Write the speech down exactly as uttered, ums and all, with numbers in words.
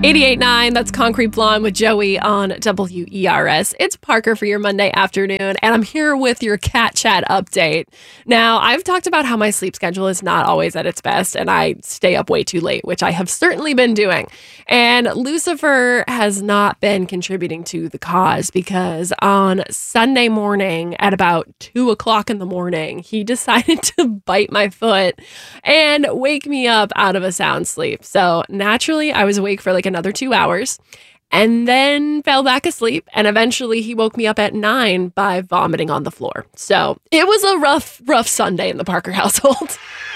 eighty-eight point nine, that's Concrete Blonde with Joey on W E R S. It's Parker for your Monday afternoon, and I'm here with your Cat Chat update. Now, I've talked about how my sleep schedule is not always at its best, and I stay up way too late, which I have certainly been doing. And Lucifer has not been contributing to the cause because on Sunday morning at about two o'clock in the morning, he decided to bite my foot and wake me up out of a sound sleep. So naturally, I was awake for like another two hours and then fell back asleep. And eventually he woke me up at nine by vomiting on the floor. So it was a rough, rough Sunday in the Parker household.